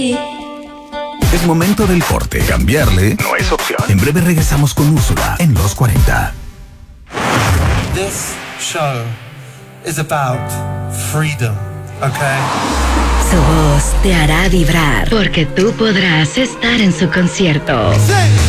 Es momento del corte. Cambiarle no es opción. En breve regresamos con Úrsula en Los 40. This show is about freedom, okay? Su voz te hará vibrar porque tú podrás estar en su concierto. Sí.